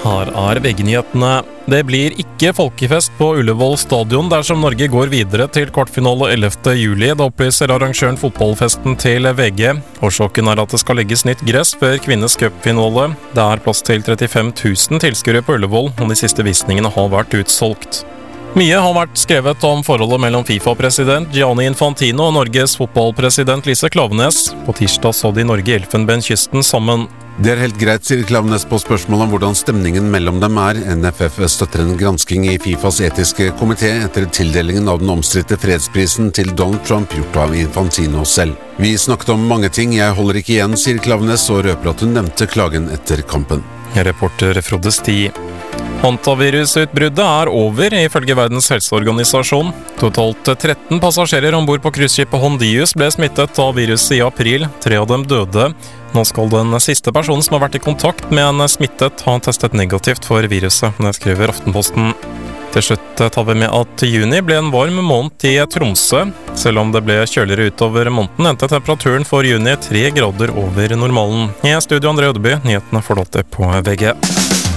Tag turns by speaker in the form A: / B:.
A: Her VG-nyhetene. Det blir ikke folkefest på Ullevål stadion dersom Norge går videre til kvartfinale 11. juli. Da opplyser arrangøren fotballfesten til VG. Årsaken at det skal legges nytt gress før kvinnes cupfinale. Det plass til 35 000 tilskuere på Ullevål, og de siste visningene har vært utsolgt. Mye har vært skrevet om forholdet mellom FIFA-president Gianni Infantino og Norges fotballpresident Lise Klaveness. På tirsdag så de Norge i Elfenbenskysten sammen.
B: Det helt greit, sier Klaveness på spørsmål om hvordan stemningen mellom dem NFF støtter en gransking i FIFAs etiske komité etter tildelingen av den omstridte fredsprisen til Donald Trump gjort av Infantino selv. Vi snakket om mange ting, jeg holder ikke igjen, sier Klaveness og røper at hun nevnte klagen etter kampen.
A: Reporter Frode Sti. Hantavirusutbruddet over, ifølge Verdens helseorganisasjon. Totalt 13 passasjerer ombord på cruiseskipet Hondius ble smittet av viruset i april. 3 av dem døde. Nå skal den siste personen som har vært i kontakt med en smittet ha testet negativt for viruset. Det skriver Aftenposten. Til slutt tar vi med at juni ble en varm måned i Tromsø. Selv om det ble kjøligere utover måneden, endte temperaturen for juni 3 grader over normalen. I studio André Ødeby, nyhetene får dere på VG.